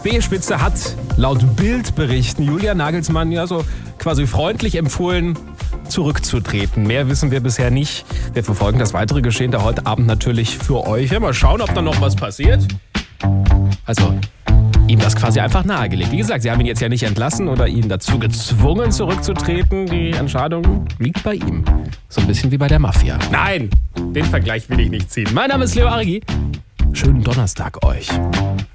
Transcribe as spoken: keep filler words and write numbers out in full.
B-Spitze hat laut Bild-Berichten Julian Nagelsmann ja so quasi freundlich empfohlen, zurückzutreten. Mehr wissen wir bisher nicht. Wir verfolgen das weitere Geschehen da heute Abend natürlich für euch. Ja, mal schauen, ob da noch was passiert. Also, ihm das quasi einfach nahegelegt. Wie gesagt, sie haben ihn jetzt ja nicht entlassen oder ihn dazu gezwungen, zurückzutreten. Die Entscheidung liegt bei ihm. So ein bisschen wie bei der Mafia. Nein, den Vergleich will ich nicht ziehen. Mein Name ist Leo Argi. Schönen Donnerstag euch.